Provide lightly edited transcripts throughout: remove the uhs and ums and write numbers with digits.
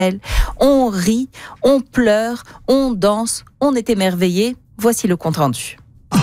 On rit, on pleure, on danse, on est émerveillé. Voici le compte-rendu.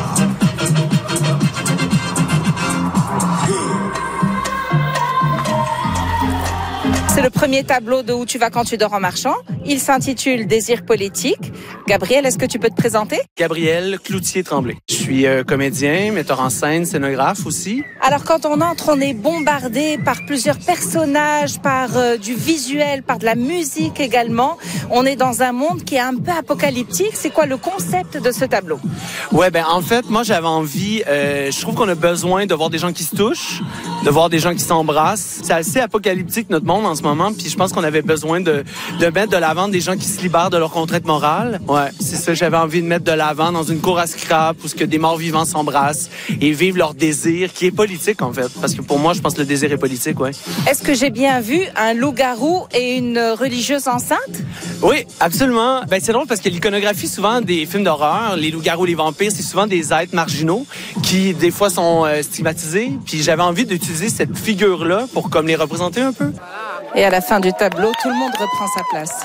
C'est le premier tableau de Où tu vas quand tu dors en marchant. Il s'intitule Désir politique. Gabriel, est-ce que tu peux te présenter? Gabriel Cloutier-Tremblay. Je suis comédien, metteur en scène, scénographe aussi. Alors quand on entre, on est bombardé par plusieurs personnages, par du visuel, par de la musique également. On est dans un monde qui est un peu apocalyptique. C'est quoi le concept de ce tableau? Ouais, en fait, moi j'avais envie, je trouve qu'on a besoin de voir des gens qui se touchent, de voir des gens qui s'embrassent. C'est assez apocalyptique notre monde en ce moment, puis je pense qu'on avait besoin de mettre de l'avant des gens qui se libèrent de leur contrainte morale. Ouais, c'est ça, j'avais envie de mettre de l'avant dans une cour à scrap où ce que des morts vivants s'embrassent et vivent leur désir, qui est politique en fait. Parce que pour moi, je pense que le désir est politique, ouais. Est-ce que j'ai bien vu un loup-garou et une religieuse enceinte? Oui, absolument. C'est drôle parce que l'iconographie, souvent, des films d'horreur, les loups-garous, les vampires, c'est souvent des êtres marginaux qui, des fois, sont stigmatisés. Puis j'avais envie d'utiliser cette figure-là pour comme les représenter un peu. Et à la fin du tableau, tout le monde reprend sa place.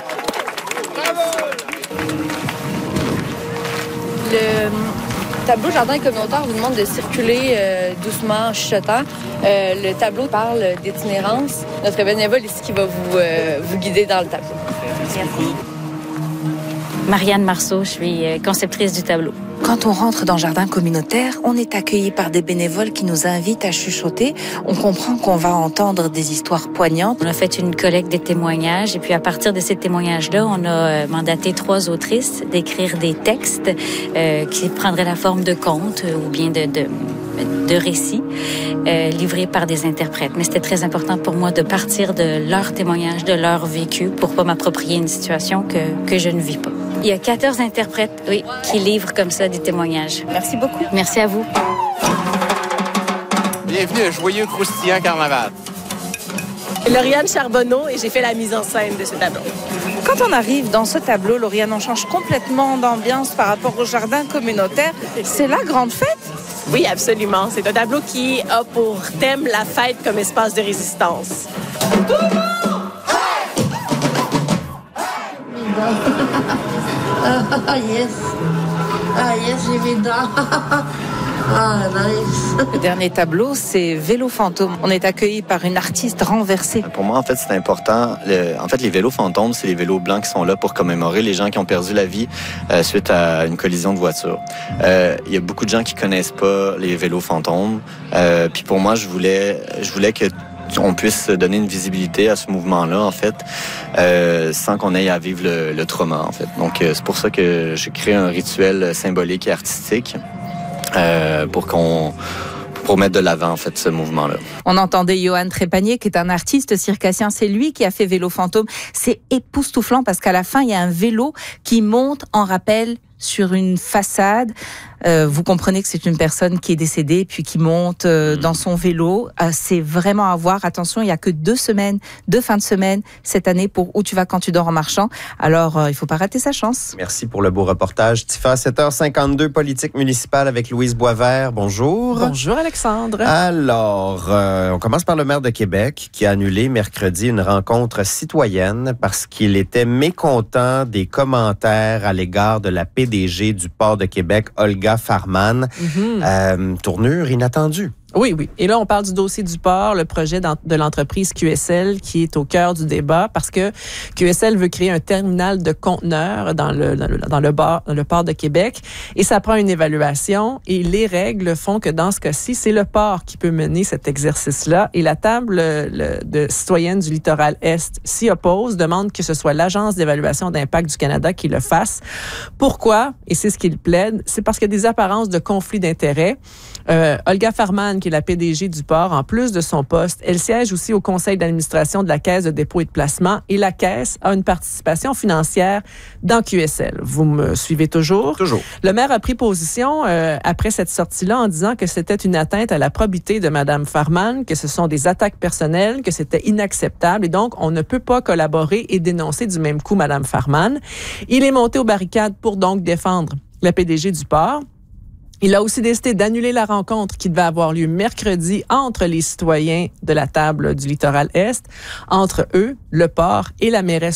Le tableau Jardin communautaire vous demande de circuler doucement en chuchotant. Le tableau parle d'itinérance. Notre bénévole ici qui va vous guider dans le tableau. Merci. Marianne Marceau, je suis conceptrice du tableau. Quand on rentre dans Jardin communautaire, on est accueilli par des bénévoles qui nous invitent à chuchoter. On comprend qu'on va entendre des histoires poignantes. On a fait une collecte des témoignages et puis à partir de ces témoignages-là, on a mandaté 3 autrices d'écrire des textes qui prendraient la forme de contes ou bien de récits livrés par des interprètes. Mais c'était très important pour moi de partir de leurs témoignages, de leur vécu pour pas m'approprier une situation que je ne vis pas. Il y a 14 interprètes, oui, qui livrent comme ça des témoignages. Merci beaucoup. Merci à vous. Bienvenue à Joyeux Croustillant Carnaval. Lauriane Charbonneau et j'ai fait la mise en scène de ce tableau. Quand on arrive dans ce tableau, Lauriane, on change complètement d'ambiance par rapport au Jardin communautaire. C'est la grande fête? Oui, absolument. C'est un tableau qui a pour thème la fête comme espace de résistance. Tout le monde! Ah yes, j'ai mes dents. Ah, nice. Le dernier tableau, c'est Vélo fantôme. On est accueilli par une artiste renversée. Pour moi, en fait, c'est important. En fait, les vélos fantômes, c'est les vélos blancs qui sont là pour commémorer les gens qui ont perdu la vie suite à une collision de voiture. Il y a beaucoup de gens qui connaissent pas les vélos fantômes. Puis pour moi, je voulais que on puisse donner une visibilité à ce mouvement-là, en fait, sans qu'on aille à vivre le trauma, en fait. Donc, c'est pour ça que j'ai créé un rituel symbolique et artistique pour mettre de l'avant, en fait, ce mouvement-là. On entendait Johan Trépanier, qui est un artiste circassien. C'est lui qui a fait Vélo fantôme. C'est époustouflant parce qu'à la fin, il y a un vélo qui monte en rappel sur une façade. Vous comprenez que c'est une personne qui est décédée puis qui monte dans son vélo. C'est vraiment à voir. Attention, il n'y a que 2 fins de semaine cette année pour Où tu vas quand tu dors en marchant. Alors, il ne faut pas rater sa chance. Merci pour le beau reportage. Tifa, 7h52, politique municipale avec Louise Boisvert. Bonjour. Bonjour, Alexandre. Alors, on commence par le maire de Québec qui a annulé mercredi une rencontre citoyenne parce qu'il était mécontent des commentaires à l'égard de la PDG du Port de Québec, Olga Farman. Tournure inattendue. Oui. Et là, on parle du dossier du port, le projet de l'entreprise QSL qui est au cœur du débat parce que QSL veut créer un terminal de conteneurs dans le port de Québec et ça prend une évaluation et les règles font que dans ce cas-ci, c'est le port qui peut mener cet exercice-là et la table de citoyenne du littoral Est s'y oppose, demande que ce soit l'Agence d'évaluation d'impact du Canada qui le fasse. Pourquoi? Et c'est ce qu'il plaide, c'est parce qu'il y a des apparences de conflit d'intérêts. Olga Farman, qui est la PDG du port, en plus de son poste, elle siège aussi au conseil d'administration de la Caisse de dépôt et de placement et la Caisse a une participation financière dans QSL. Vous me suivez toujours? Toujours. Le maire a pris position après cette sortie-là en disant que c'était une atteinte à la probité de Mme Farman, que ce sont des attaques personnelles, que c'était inacceptable et donc on ne peut pas collaborer et dénoncer du même coup Mme Farman. Il est monté aux barricades pour donc défendre la PDG du port. Il a aussi décidé d'annuler la rencontre qui devait avoir lieu mercredi entre les citoyens de la table du littoral Est, entre eux, le port et la mairesse